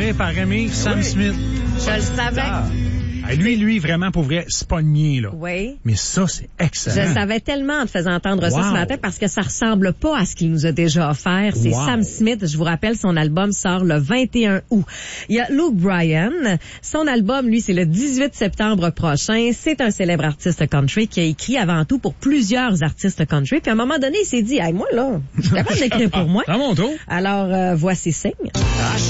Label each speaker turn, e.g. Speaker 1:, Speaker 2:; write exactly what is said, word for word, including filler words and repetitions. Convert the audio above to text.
Speaker 1: fait par Rémi Sam
Speaker 2: oui.
Speaker 1: Smith.
Speaker 3: Je le savais.
Speaker 1: Ah. Lui, lui, vraiment, pour vrai, spogné, là.
Speaker 3: Oui.
Speaker 1: Mais ça, c'est excellent.
Speaker 3: Je savais tellement en te faisant entendre
Speaker 1: wow.
Speaker 3: ça ce matin parce que ça ressemble pas à ce qu'il nous a déjà offert. C'est
Speaker 1: wow.
Speaker 3: Sam Smith. Je vous rappelle, son album sort le vingt et un août. Il y a Luke Bryan. Son album, lui, c'est le dix-huit septembre prochain. C'est un célèbre artiste country qui a écrit avant tout pour plusieurs artistes country. Puis à un moment donné, il s'est dit, hey, moi, là, je suis capable d'écrire pour moi.
Speaker 1: À mon tour.
Speaker 3: Alors, euh, voici signe.